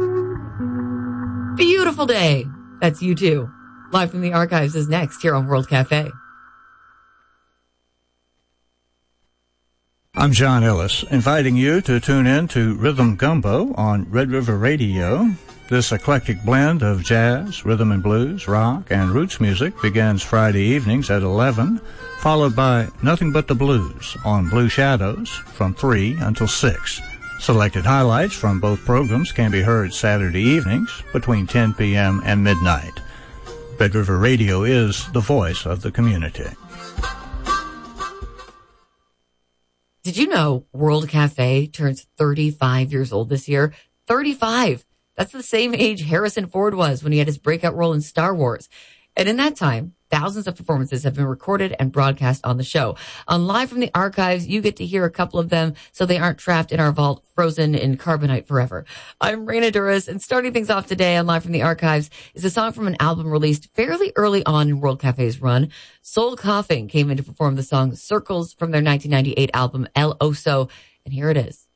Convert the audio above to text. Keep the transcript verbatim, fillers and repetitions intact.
Beautiful day. That's U two. Live from the Archives is next here on World Cafe. I'm John Ellis, inviting you to tune in to Rhythm Gumbo on Red River Radio. This eclectic blend of jazz, rhythm and blues, rock, and roots music begins Friday evenings at eleven, followed by Nothing But the Blues on Blue Shadows from three until six. Selected highlights from both programs can be heard Saturday evenings between ten p.m. and midnight. Red River Radio is the voice of the community. Did you know World Cafe turns thirty-five years old this year? thirty-five. That's the same age Harrison Ford was when he had his breakout role in Star Wars. And in that time, thousands of performances have been recorded and broadcast on the show. On Live from the Archives, you get to hear a couple of them so they aren't trapped in our vault, frozen in carbonite forever. I'm Raina Duras, and starting things off today on Live from the Archives is a song from an album released fairly early on in World Cafe's run. Soul Coughing came in to perform the song Circles from their nineteen ninety-eight album El Oso, and here it is.